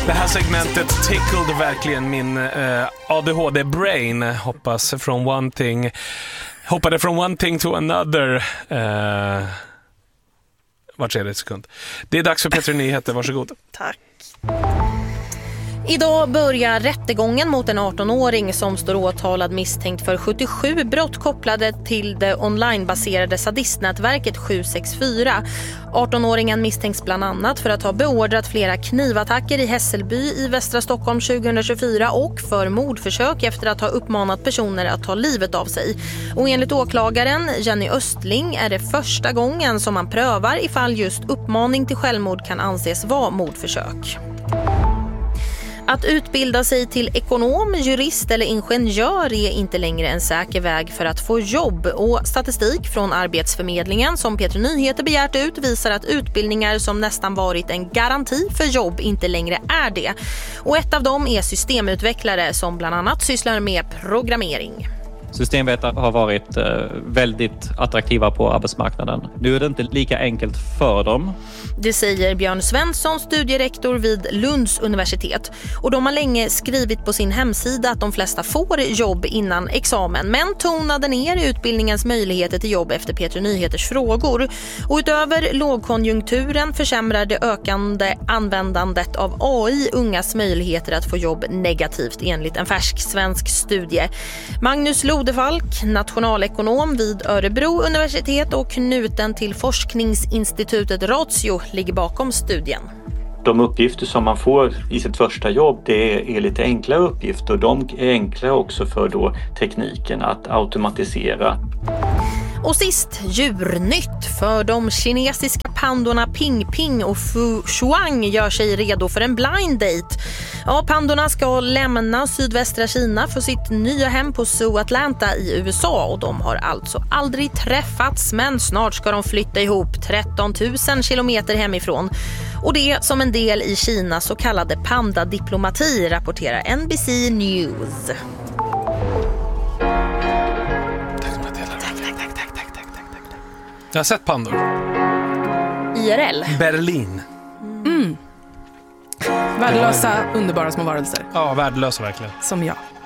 Det här segmentet tickled verkligen min ADHD-brain. Hoppade från one thing to another var tredje sekund. Det är dags för Petri Nyheter, varsågod. Tack. Idag börjar rättegången mot en 18-åring som står åtalad misstänkt för 77 brott kopplade till det onlinebaserade sadistnätverket 764. 18-åringen misstänks bland annat för att ha beordrat flera knivattacker i Hässelby i västra Stockholm 2024 och för mordförsök efter att ha uppmanat personer att ta livet av sig. Och enligt åklagaren Jenny Östling är det första gången som man prövar ifall just uppmaning till självmord kan anses vara mordförsök. Att utbilda sig till ekonom, jurist eller ingenjör är inte längre en säker väg för att få jobb. Och statistik från Arbetsförmedlingen som Petri Nyheter begärt ut visar att utbildningar som nästan varit en garanti för jobb inte längre är det. Och ett av dem är systemutvecklare som bland annat sysslar med programmering. Systemvetare har varit väldigt attraktiva på arbetsmarknaden. Nu är det inte lika enkelt för dem. Det säger Björn Svensson, studierektor vid Lunds universitet. Och de har länge skrivit på sin hemsida att de flesta får jobb innan examen. Men tonade ner utbildningens möjligheter till jobb efter Petri Nyheters frågor. Och utöver lågkonjunkturen försämrar det ökande användandet av AI ungas möjligheter att få jobb negativt enligt en färsk svensk studie. Magnus Lodefalk, nationalekonom vid Örebro universitet och knuten till forskningsinstitutet Ratio, ligger bakom studien. De uppgifter som man får i sitt första jobb, det är lite enklare uppgifter och de är enklare också för då tekniken att automatisera. Och sist, djurnytt, för de kinesiska pandorna Ping Ping och Fu Shuang gör sig redo för en blind date. Ja, pandorna ska lämna sydvästra Kina för sitt nya hem på Zoo Atlanta i USA och de har alltså aldrig träffats, men snart ska de flytta ihop 13 000 kilometer hemifrån. Och det som en del i Kinas så kallade pandadiplomati, rapporterar NBC News. Jag har sett pandor. IRL. Berlin. Värdelösa, underbara små varelser. Ja, värdelösa verkligen. Som jag.